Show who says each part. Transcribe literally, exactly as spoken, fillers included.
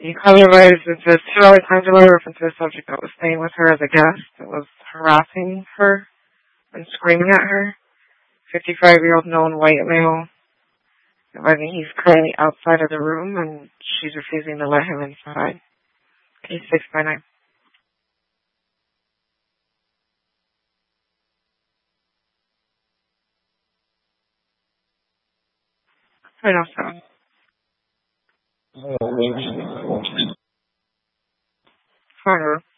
Speaker 1: You clearly raised it says two hours time delay reference to a subject that was staying with her as a guest that was harassing her and screaming at her. fifty-five-year-old known white male. I think he's currently outside of the room and she's refusing to let him inside. Case six by nine. I know so. Fine.